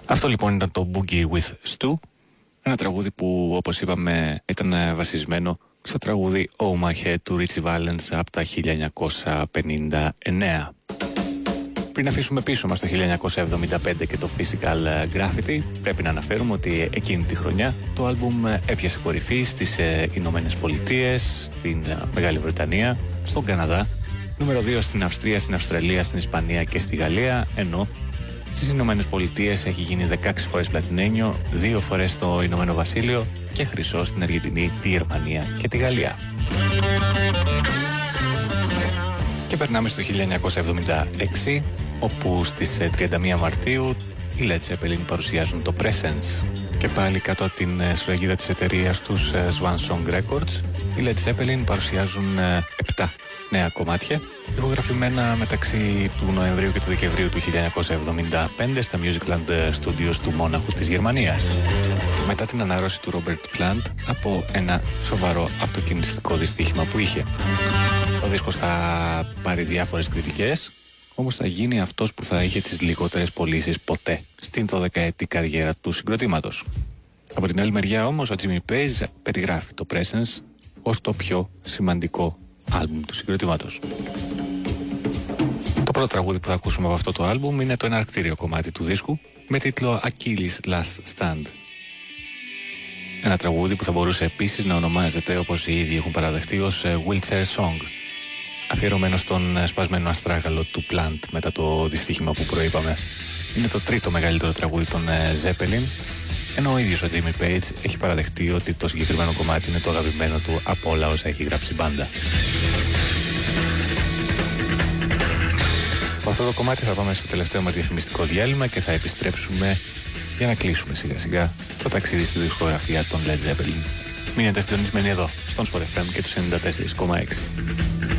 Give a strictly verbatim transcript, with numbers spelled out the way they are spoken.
Αυτό λοιπόν ήταν το Boogie with Stu, ένα τραγούδι που όπως είπαμε ήταν βασισμένο στο τραγούδι Oh My Head του Ritchie Valens από τα χίλια εννιακόσια πενήντα εννέα. Πριν αφήσουμε πίσω μας το χίλια εννιακόσια εβδομήντα πέντε και το Physical Graffiti, πρέπει να αναφέρουμε ότι εκείνη τη χρονιά το άλμπουμ έπιασε κορυφή στις Ηνωμένες Πολιτείες, στην Μεγάλη Βρετανία, στον Καναδά, νούμερο δύο στην Αυστρία, στην Αυστραλία, στην Ισπανία και στη Γαλλία, ενώ στις Ηνωμένες Πολιτείες έχει γίνει δεκαέξι φορές πλατινένιο, δύο φορές στο Ηνωμένο Βασίλειο και χρυσό στην Αργεντινή, τη Γερμανία και τη Γαλλία. Και περνάμε στο χίλια εννιακόσια εβδομήντα έξι, όπου στις τριάντα μία Μαρτίου οι Led Zeppelin παρουσιάζουν το Presence. Και πάλι κάτω από την σφραγίδα της εταιρείας τους Swan Song Records, οι Led Zeppelin παρουσιάζουν επτά νέα κομμάτια, ηχογραφημένα μεταξύ του Νοεμβρίου και του Δεκεμβρίου του χίλια εννιακόσια εβδομήντα πέντε στα Musicland Studios του Μόναχου της Γερμανίας. Μετά την ανάρρωση του Robert Plant από ένα σοβαρό αυτοκινηστικό δυστύχημα που είχε. Ο δίσκος θα πάρει διάφορες κριτικές, όμως θα γίνει αυτός που θα είχε τις λιγότερες πωλήσεις ποτέ στην δωδεκαετή καριέρα του συγκροτήματος. Από την άλλη μεριά όμως ο Jimmy Page περιγράφει το Presence ως το πιο σημαντικό άλμπουμ του συγκροτήματος. Το πρώτο τραγούδι που θα ακούσουμε από αυτό το άλμπουμ είναι το εναρκτήριο κομμάτι του δίσκου με τίτλο Achilles Last Stand. Ένα τραγούδι που θα μπορούσε επίσης να ονομάζεται, όπως οι ίδιοι έχουν παραδεχτεί, ως Wheelchair Song, αφιερωμένο στον σπασμένο αστράγαλο του Plant μετά το δυστύχημα που προείπαμε. Είναι το τρίτο μεγαλύτερο τραγούδι των Zeppelin, ενώ ο ίδιος ο Jimmy Page έχει παραδεχτεί ότι το συγκεκριμένο κομμάτι είναι το αγαπημένο του από όλα όσα έχει γράψει μπάντα. Από αυτό το κομμάτι θα πάμε στο τελευταίο μας διαφημιστικό διάλειμμα και θα επιστρέψουμε για να κλείσουμε σιγά σιγά το ταξίδι στη δισκογραφία των Led Zeppelin. Μείνετε συντονισμένοι εδώ, στον Sport εφ εμ και τους ενενήντα τέσσερα κόμμα έξι.